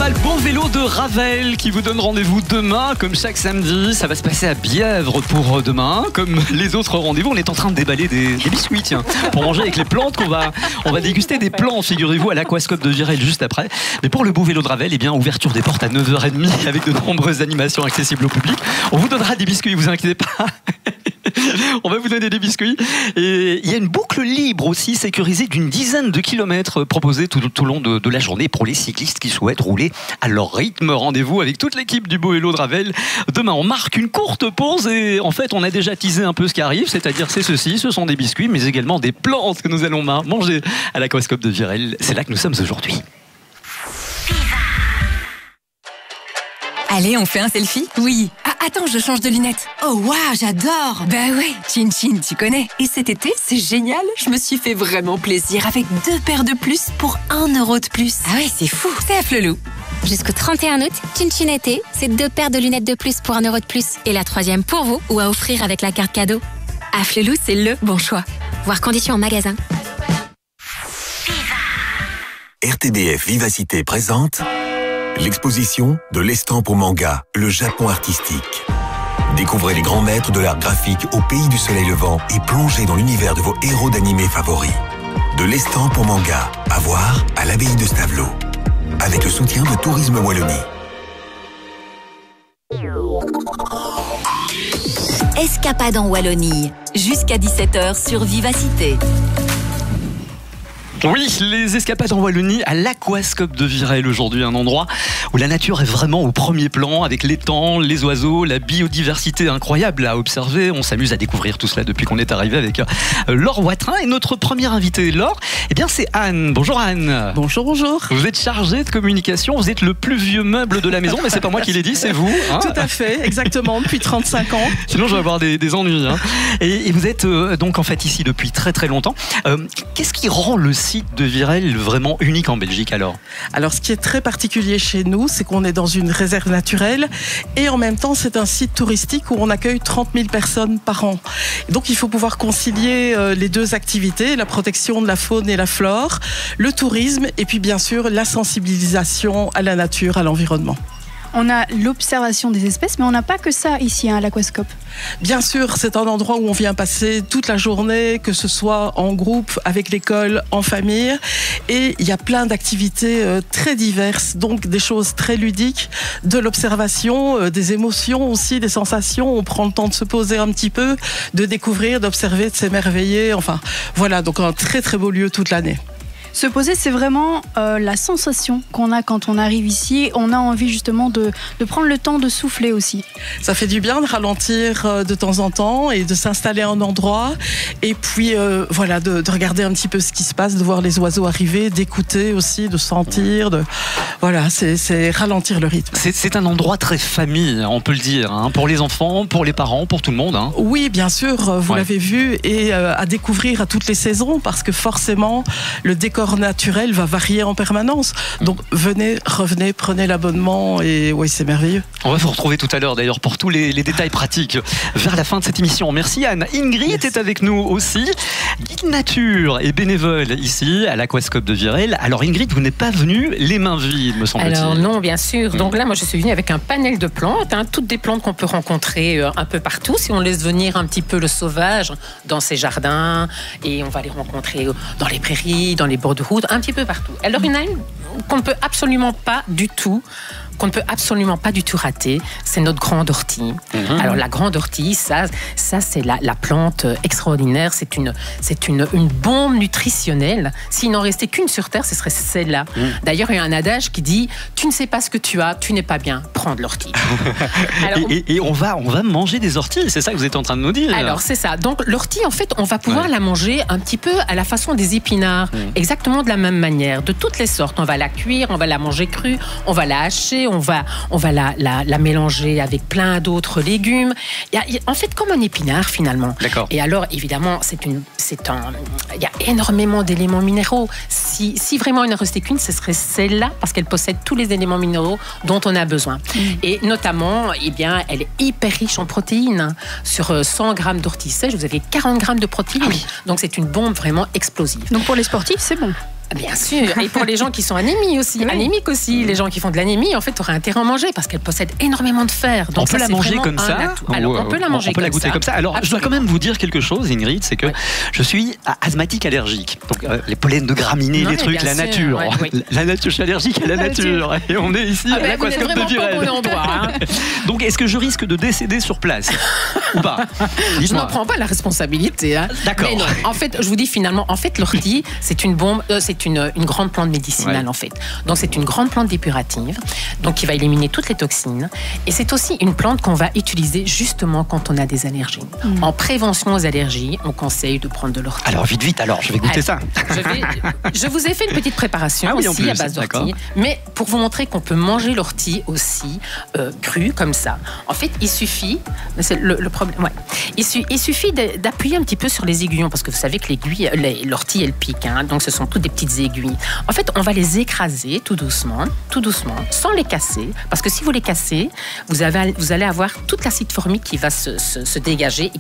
festival Beau Vélo de Ravel qui vous donne rendez-vous demain, comme chaque samedi. Ça va se passer à Bièvre pour demain. Comme les autres rendez-vous, on est en train de déballer des biscuits, tiens, pour manger avec les plantes on va déguster des plants, figurez-vous, à l'aquascope de Virel juste après. Mais pour le Beau Vélo de Ravel, eh bien, ouverture des portes à 9h30 avec de nombreuses animations accessibles au public. On vous donnera des biscuits, vous inquiétez pas. On va vous donner des biscuits. Et il y a une boucle libre aussi sécurisée d'une dizaine de kilomètres proposée tout au long de la journée pour les cyclistes qui souhaitent rouler à leur rythme. Rendez-vous avec toute l'équipe du Beau Vélo de Ravel. Demain, on marque une courte pause et en fait, on a déjà teasé un peu ce qui arrive, c'est-à-dire c'est ceci, ce sont des biscuits, mais également des plantes que nous allons manger à l'aquascope de Virel. C'est là que nous sommes aujourd'hui. Allez, on fait un selfie? Oui. Ah, attends, je change de lunettes. Oh waouh, j'adore. Bah ouais, Chin Chin, tu connais. Et cet été, c'est génial. Je me suis fait vraiment plaisir avec 2 paires de plus pour 1 euro de plus. Ah ouais, c'est fou. C'est à Flelou. Jusqu'au 31 août, Chin Chin été, c'est 2 paires de lunettes de plus pour 1 euro de plus. Et la 3e pour vous ou à offrir avec la carte cadeau. À Flelou, c'est le bon choix. Voir conditions en magasin. RTBF Vivacité présente l'exposition de l'estampe au manga, le Japon artistique. Découvrez les grands maîtres de l'art graphique au pays du soleil levant et plongez dans l'univers de vos héros d'animé favoris. De l'estampe au manga, à voir à l'abbaye de Stavelot. Avec le soutien de Tourisme Wallonie. Escapade en Wallonie, jusqu'à 17h sur Vivacité. Oui, les escapades en Wallonie à l'aquascope de Virel aujourd'hui, un endroit où la nature est vraiment au premier plan avec l'étang, les oiseaux, la biodiversité incroyable à observer. On s'amuse à découvrir tout cela depuis qu'on est arrivé avec Laure Watrin et notre première invitée, Laure, eh bien c'est Anne. Bonjour Anne. Bonjour, bonjour. Vous êtes chargée de communication, vous êtes le plus vieux meuble de la maison, mais c'est pas moi qui l'ai dit, c'est vous. Hein, tout à fait, exactement, depuis 35 ans. Sinon je vais avoir des ennuis. Hein. Et vous êtes donc en fait ici depuis très très longtemps. Qu'est-ce qui rend le site de Virel vraiment unique en Belgique alors? Alors ce qui est très particulier chez nous, c'est qu'on est dans une réserve naturelle et en même temps c'est un site touristique où on accueille 30 000 personnes par an. Donc il faut pouvoir concilier les deux activités, la protection de la faune et la flore, le tourisme et puis bien sûr la sensibilisation à la nature, à l'environnement. On a l'observation des espèces, mais on n'a pas que ça ici à l'aquascope. Bien sûr, c'est un endroit où on vient passer toute la journée, que ce soit en groupe, avec l'école, en famille. Et il y a plein d'activités très diverses, donc des choses très ludiques, de l'observation, des émotions aussi, des sensations. On prend le temps de se poser un petit peu, de découvrir, d'observer, de s'émerveiller. Enfin, voilà, donc un très très beau lieu toute l'année. Se poser, c'est vraiment la sensation qu'on a quand on arrive ici. On a envie justement de prendre le temps de souffler aussi. Ça fait du bien de ralentir de temps en temps et de s'installer à un endroit. Et puis voilà, de regarder un petit peu ce qui se passe, de voir les oiseaux arriver, d'écouter aussi, de sentir. Voilà, c'est ralentir le rythme. C'est un endroit très famille, on peut le dire, hein, pour les enfants, pour les parents, pour tout le monde. Hein. Oui, bien sûr, vous l'avez vu, et à découvrir à toutes les saisons, parce que forcément, le décor naturel va varier en permanence. Donc venez, revenez, prenez l'abonnement et oui, c'est merveilleux. On va vous retrouver tout à l'heure d'ailleurs pour tous les détails pratiques vers la fin de cette émission. Merci Anne. Ingrid est avec nous aussi, guide nature et bénévole ici à l'aquascope de Virel. Alors Ingrid, vous n'êtes pas venue les mains vides, me semble-t-il. Alors non, bien sûr. Donc là, moi je suis venue avec un panel de plantes, hein, toutes des plantes qu'on peut rencontrer un peu partout si on laisse venir un petit peu le sauvage dans ces jardins, et on va les rencontrer dans les prairies, dans les bords de route, un petit peu partout. Alors il y en a une qu'on ne peut absolument pas du tout rater, c'est notre grande ortie. Alors la grande ortie, ça c'est la plante extraordinaire, c'est une bombe nutritionnelle. S'il n'en restait qu'une sur Terre, ce serait celle-là. D'ailleurs, il y a un adage qui dit « Tu ne sais pas ce que tu as, tu n'es pas bien, prends de l'ortie. » Et on va manger des orties, c'est ça que vous êtes en train de nous dire. Alors c'est ça, donc l'ortie en fait, on va pouvoir la manger un petit peu à la façon des épinards, exactement de la même manière, de toutes les sortes. On va la cuire, on va la manger crue, on va la hacher, on va la mélanger avec plein d'autres légumes. En fait, comme un épinard finalement. D'accord. Et alors, évidemment, il y a énormément d'éléments minéraux. Si vraiment il ne restait qu'une, ce serait celle-là, parce qu'elle possède tous les éléments minéraux dont on a besoin. Et notamment, eh bien, elle est hyper riche en protéines. Sur 100 grammes d'ortie sèche, vous avez 40 grammes de protéines. Donc, c'est une bombe vraiment explosive. Donc, pour les sportifs, c'est bon. Bien sûr, et pour les gens qui sont anémiques aussi, les gens qui font de l'anémie, en fait, auraient intérêt à en manger parce qu'elle possède énormément de fer. Donc on peut la manger comme ça. Alors, on peut la manger on peut la goûter comme ça. Alors, je dois quand même vous dire quelque chose, Ingrid, c'est que je suis asthmatique allergique. Donc, les pollens de graminées, les trucs, la nature. La nature, je suis allergique à la nature. Et on est ici à l'Aquascope de Virel. Donc, est-ce que je risque de décéder sur place ou pas? Je n'en prends pas la responsabilité. D'accord. Mais non, en fait, je vous dis finalement, l'ortie, c'est une bombe, c'est une grande plante médicinale en fait. Donc c'est une grande plante dépurative, donc qui va éliminer toutes les toxines. Et c'est aussi une plante qu'on va utiliser justement quand on a des allergies. En prévention aux allergies, on conseille de prendre de l'ortie. Alors vite, je vais goûter ça. Je vous ai fait une petite préparation aussi à base d'ortie, mais pour vous montrer qu'on peut manger l'ortie aussi crue comme ça. En fait, il suffit, c'est le problème. Ouais. Il suffit d'appuyer un petit peu sur les aiguillons parce que vous savez que l'ortie elle pique, donc ce sont toutes des petites aiguilles. En fait, on va les écraser tout doucement, sans les casser, parce que si vous les cassez, vous allez avoir toute l'acide formique qui va se dégager et